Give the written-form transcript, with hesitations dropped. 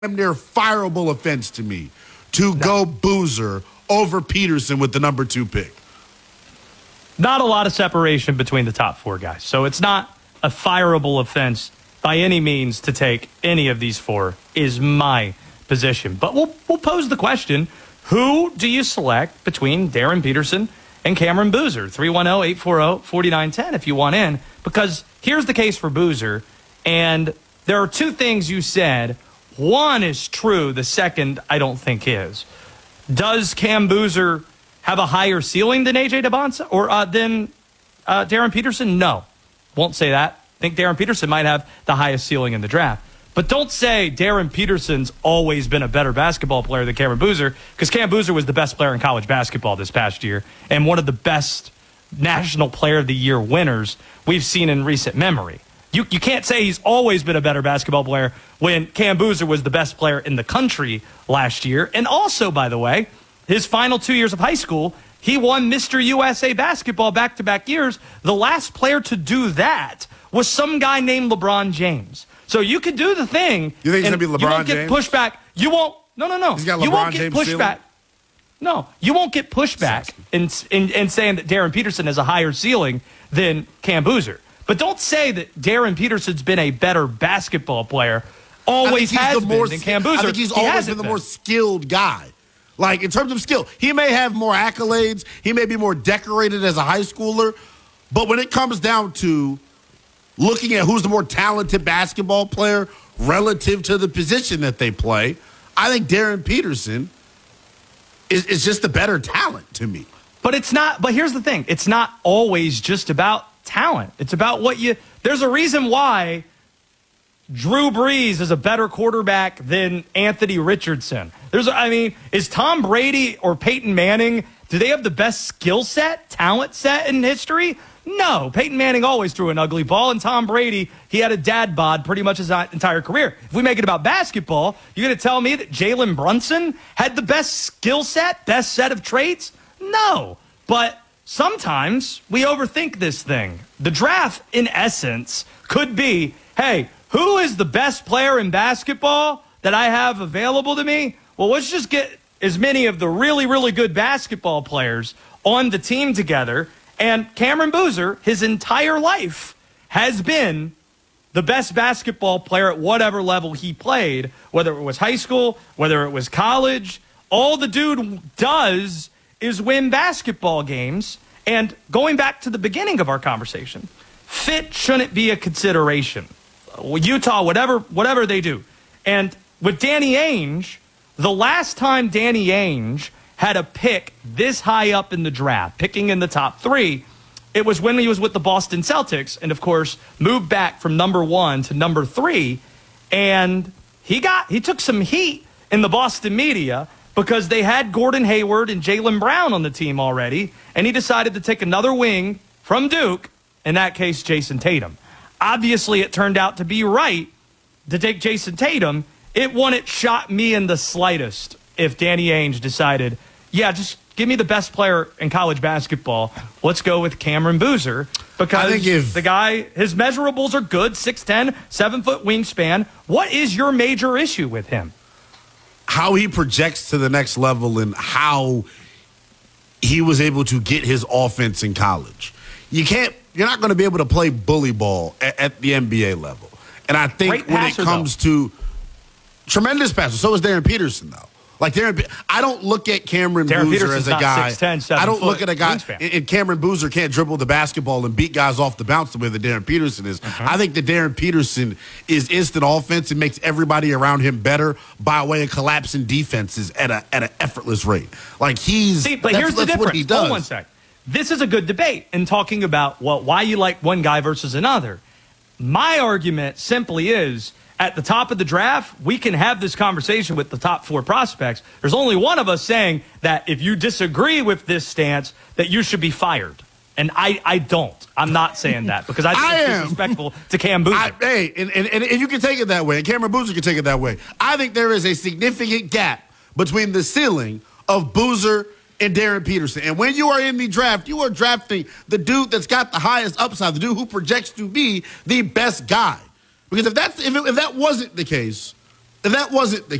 near fireable offense to me to go Boozer over Peterson with the number 2 pick. Not a lot of separation between the top 4 guys. So it's not a fireable offense by any means to take any of these 4 is my position. But we'll pose the question, who do you select between Darren Peterson and Cameron Boozer? 310-840-4910 if you want in. Because here's the case for Boozer, and there are 2 things you said. One is true. The second, I don't think is. Does Cam Boozer have a higher ceiling than A.J. Dybantsa or than Darren Peterson? No. Won't say that. I think Darren Peterson might have the highest ceiling in the draft. But don't say Darren Peterson's always been a better basketball player than Cameron Boozer, because Cam Boozer was the best player in college basketball this past year and one of the best National Player of the Year winners we've seen in recent memory. You can't say he's always been a better basketball player when Cam Boozer was the best player in the country last year. And also, by the way, his final 2 years of high school, he won Mr. USA basketball back-to-back years. The last player to do that was some guy named LeBron James. So you could do the thing. You think he's going to be LeBron James? You won't get pushback. You won't. No. He's got LeBron you won't get James pushback. ceiling? No, you won't get pushback in saying that Darren Peterson has a higher ceiling than Cam Boozer. But don't say that Darren Peterson's been a better basketball player. Always has been than Cam Boozer. I think he's always been the more skilled guy. Like, in terms of skill, he may have more accolades. He may be more decorated as a high schooler. But when it comes down to looking at who's the more talented basketball player relative to the position that they play, I think Darren Peterson is just the better talent to me. But it's not. But here's the thing. It's not always just about talent. It's about what you – there's a reason why Drew Brees is a better quarterback than Anthony Richardson. Is Tom Brady or Peyton Manning, do they have the best skill set, talent set in history? No. Peyton Manning always threw an ugly ball, and Tom Brady, he had a dad bod pretty much his entire career. If we make it about basketball, you're going to tell me that Jalen Brunson had the best skill set, best set of traits? No. But sometimes we overthink this thing. The draft, in essence, could be, hey, who is the best player in basketball that I have available to me? Well, let's just get as many of the really, really good basketball players on the team together. And Cameron Boozer, his entire life, has been the best basketball player at whatever level he played, whether it was high school, whether it was college. All the dude does is win basketball games. And going back to the beginning of our conversation, fit shouldn't be a consideration. Utah, whatever they do. And with Danny Ainge, the last time Danny Ainge had a pick this high up in the draft, picking in the top 3, it was when he was with the Boston Celtics and, of course, moved back from number 1 to number 3. And he took some heat in the Boston media because they had Gordon Hayward and Jaylen Brown on the team already, and he decided to take another wing from Duke, in that case, Jason Tatum. Obviously, it turned out to be right to take Jason Tatum. It wouldn't shock me in the slightest if Danny Ainge decided, yeah, just give me the best player in college basketball. Let's go with Cameron Boozer, because the guy, his measurables are good, 6'10", 7-foot wingspan. What is your major issue with him? How he projects to the next level and how he was able to get his offense in college. You're not going to be able to play bully ball at the NBA level. And I think when it comes to tremendous passer, so is Darren Peterson, though. Like I don't look at Cameron Boozer as a guy. 6'10", I don't look at a guy. Wingspan. And Cameron Boozer can't dribble the basketball and beat guys off the bounce the way that Darren Peterson is. I think that Darren Peterson is instant offense and makes everybody around him better by way of collapsing defenses at an effortless rate. Like here's the difference. What he does. Hold one sec. This is a good debate in talking about why you like one guy versus another. My argument simply is, at the top of the draft, we can have this conversation with the top 4 prospects. There's only one of us saying that if you disagree with this stance, that you should be fired. And I don't. I'm not saying that because I think it's disrespectful to Cam Boozer. And you can take it that way, and Cameron Boozer can take it that way. I think there is a significant gap between the ceiling of Boozer and Darren Peterson. And when you are in the draft, you are drafting the dude that's got the highest upside, the dude who projects to be the best guy. Because if that wasn't the case, if that wasn't the